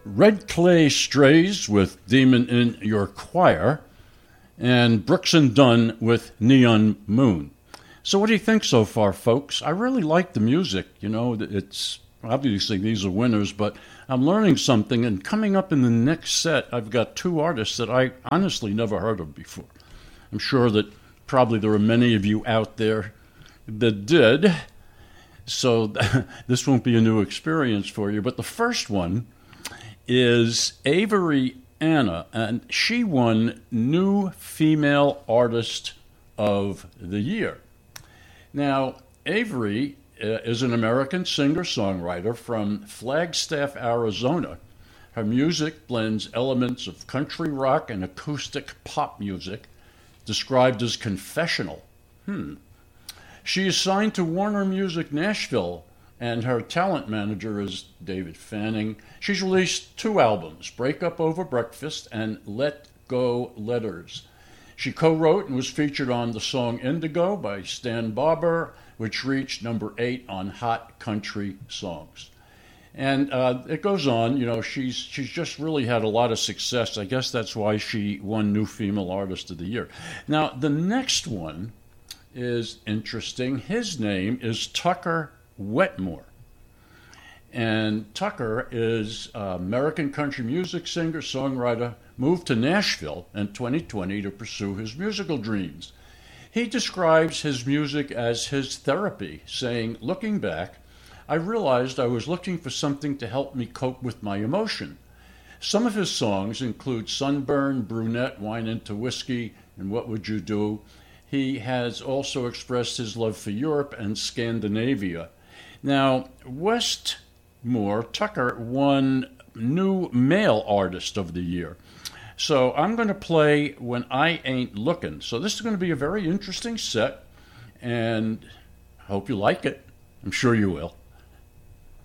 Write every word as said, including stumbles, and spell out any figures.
Red Clay Strays with Demon in Your Choir, and Brooks and Dunn with Neon Moon. So what do you think so far, folks? I really like the music. You know, it's obviously these are winners, but I'm learning something, and coming up in the next set, I've got two artists that I honestly never heard of before. I'm sure that probably there are many of you out there that did, so this won't be a new experience for you. But the first one is Avery Anna, and she won New Female Artist of the Year. Now, Avery uh, is an American singer-songwriter from Flagstaff, Arizona. Her music blends elements of country rock and acoustic pop music, described as confessional. Hmm. She is signed to Warner Music Nashville, and her talent manager is David Fanning. She's released two albums, Break Up Over Breakfast and Let Go Letters. She co-wrote and was featured on the song Indigo by Stan Barber, which reached number eight on Hot Country Songs. And uh, it goes on, you know, she's she's just really had a lot of success. I guess that's why she won New Female Artist of the Year. Now, the next one is interesting. His name is Tucker Wetmore. And Tucker is an American country music singer, songwriter, moved to Nashville in twenty twenty to pursue his musical dreams. He describes his music as his therapy, saying, looking back, I realized I was looking for something to help me cope with my emotion. Some of his songs include Sunburn, Brunette, Wine into Whiskey, and What Would You Do? He has also expressed his love for Europe and Scandinavia. Now, Westmore Tucker won New Male Artist of the Year. So I'm going to play When I Ain't Looking. So this is going to be a very interesting set, and I hope you like it. I'm sure you will.